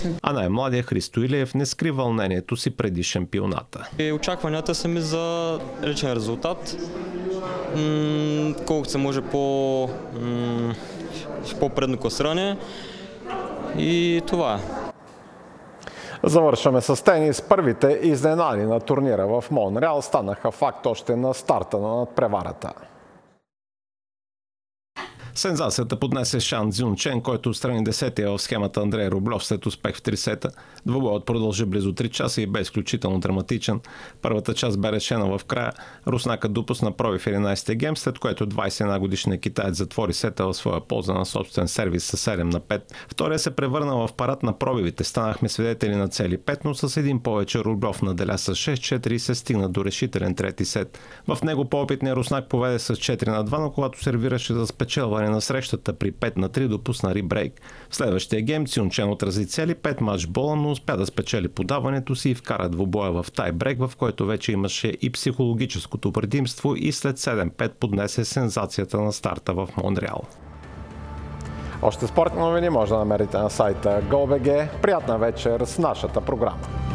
А най-младия Христо Илиев не скри вълнението си преди шампионата. Очакванията са ми за личен резултат. Колкото се може по-предно класиране и това. Завършваме с тенис. Първите изненади на турнира в Монреал станаха факт още на старта на надпреварата. Сензацията поднесе Шан Цзюн Чен, който отстрани 10-я в схемата Андрей Рублев след успех в 3 сета. Двубоят продължи близо 3 часа и бе изключително драматичен. Първата част бе решена в края. Руснакът допусна проби в 11-я гейм, след което 21-годишният китаец затвори сета в своя полза на собствен сервис с 7-5. Втория се превърна в парад на пробивите. Станахме свидетели на цели 5, но с един повече Рублев наделя с 6-4 и се стигна до решителен трети сет. В него по-опитният руснак поведе с 4-2, но когато сервираше за спечелване на срещата при 5-3 допусна рибрейк. В следващия гейм Цзюн Чен отрази цели 5 матчбола, но успя да спечели подаването си и вкара двубоя в тайбрейк, в който вече имаше и психологическото предимство и след 7-5 поднесе сензацията на старта в Монреал. Още спортни новини може да намерите на сайта GOL.BG. Приятна вечер с нашата програма.